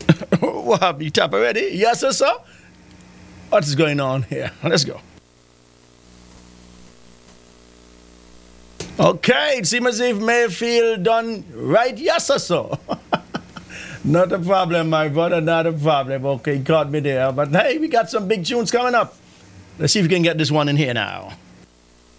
What happened? You tap already? Yes, sir? What is going on here? Let's go. Okay, it seems as if Mayfield done right. Yes, sir. Not a problem, my brother, not a problem. Okay, caught me there. But hey, we got some big tunes coming up. Let's see if we can get this one in here now.